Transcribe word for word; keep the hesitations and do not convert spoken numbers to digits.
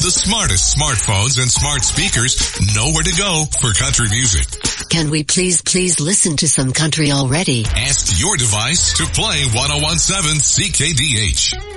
the smartest smartphones and smart speakers know where to go for country music. Can we please, please listen to some country already? Ask your device to play one oh one seven C K D H.